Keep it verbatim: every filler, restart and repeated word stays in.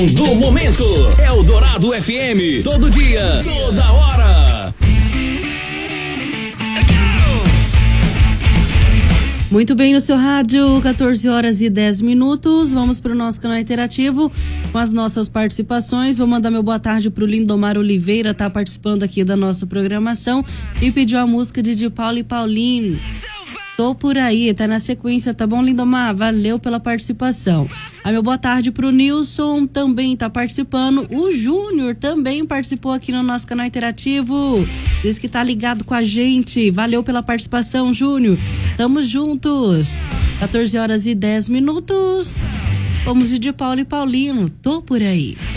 Do momento, Eldorado F M, todo dia, toda hora. Muito bem, no seu rádio, quatorze horas e dez minutos. Vamos para o nosso canal interativo com as nossas participações. Vou mandar meu boa tarde para o Lindomar Oliveira, tá participando aqui da nossa programação e pediu a música de Di Paulo e Paulinho. Tô por aí, tá na sequência, tá bom, Lindomar? Valeu pela participação. A meu boa tarde pro Nilson, também tá participando. O Júnior também participou aqui no nosso canal interativo. Diz que tá ligado com a gente. Valeu pela participação, Júnior. Tamo juntos. quatorze horas e dez minutos. Vamos de Di Paulo e Paulinho. Tô por aí.